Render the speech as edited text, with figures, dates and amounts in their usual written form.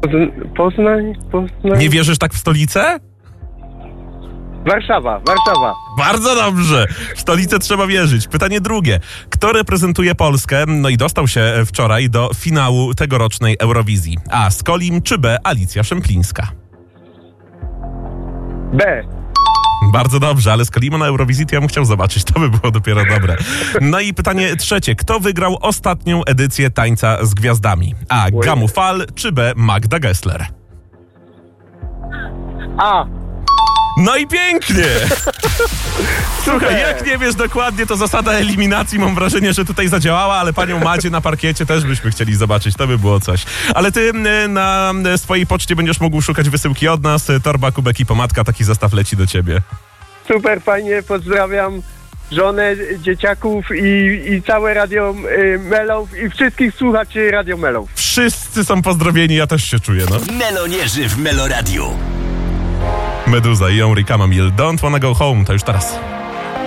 Poznań. Nie wierzysz tak w stolicę? Warszawa. Bardzo dobrze. W stolicę trzeba wierzyć. Pytanie drugie. Kto reprezentuje Polskę, no i dostał się wczoraj do finału tegorocznej Eurowizji? A. Skolim czy B. Alicja Szemplińska? B. Bardzo dobrze, ale Skolima na Eurowizji to ja bym chciał zobaczyć. To by było dopiero dobre. No i pytanie trzecie. Kto wygrał ostatnią edycję Tańca z Gwiazdami? A. Gamu Fal czy B. Magda Gessler? A. No i pięknie! Słuchaj, jak nie wiesz dokładnie, to zasada eliminacji, mam wrażenie, że tutaj zadziałała, ale panią Madzie na parkiecie też byśmy chcieli zobaczyć, to by było coś. Ale ty na swojej poczcie będziesz mógł szukać wysyłki od nas, torba, kubek i pomadka, taki zestaw leci do ciebie. Super, fajnie, pozdrawiam żonę, dzieciaków i całe Radio Melów i wszystkich słuchaczy Radio Melów. Wszyscy są pozdrowieni, ja też się czuję, no. Melonierzy w Meloradiu. Meduza i Henri Camamille, Don't Wanna Go Home, to już teraz.